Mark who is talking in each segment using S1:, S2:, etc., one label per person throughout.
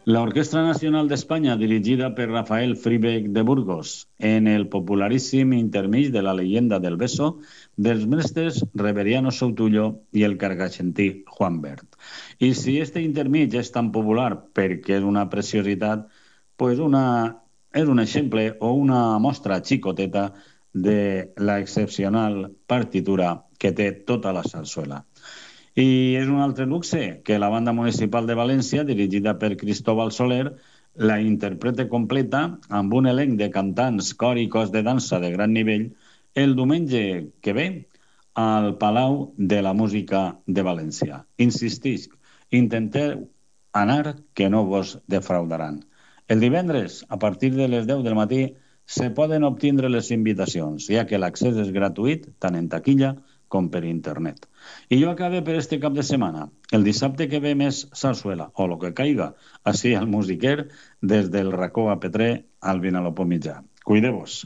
S1: La Orquestra Nacional d'Espanya, dirigida per Rafael Fribeck de Burgos, en el popularíssim intermig de la leyenda del beso dels mestres Reveriano Soutullo i el cargaixentí Juan Bert. I si este intermig és tan popular perquè és una preciositat, pues és un exemple o una mostra xicoteta de la excepcional partitura que té tota la sarsuela. I és un altre luxe que la Banda Municipal de València, dirigida per Cristóbal Soler, la interprete completa amb un elenc de cantants, cor i cos de dansa de gran nivell el diumenge que ve al Palau de la Música de València. Insistisc, intenteu anar que no vos defraudaran. El divendres, a partir de les 10 del matí, se poden obtindre les invitacions, ja que l'accés és gratuït tant en taquilla com per internet. I jo acabé per este cap de setmana. El dissabte que ve més sarsuela, o lo que caiga, així al musiquer, des del racó a Petrer al Vinalopó mitjà. Cuideu-vos.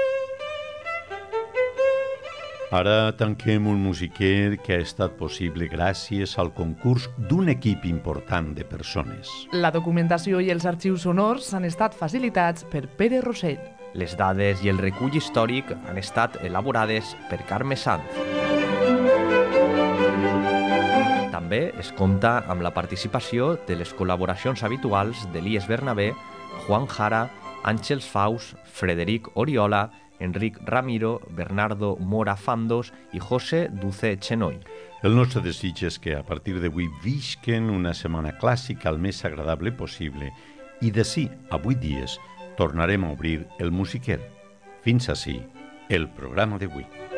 S2: Ara tanquem un musiquer que ha estat possible gràcies al concurs d'un equip important de persones.
S3: La documentació i els arxius sonors han estat facilitats per Pere Rossell.
S4: Les dades i el recull històric han estat elaborades per Carme Sanz. També es compta amb la participació de les col·laboracions habituals d'Elies Bernabé, Juan Jara, Àngels Faus, Frederic Oriola, Enric Ramiro, Bernardo Mora Fandos i José Duce Chenoy.
S2: El nostre desig és que a partir d'avui visquen una setmana clàssica el més agradable possible i d'ací a 8 dies tornarem a obrir el musiquer. Fins ací el programa d'avui.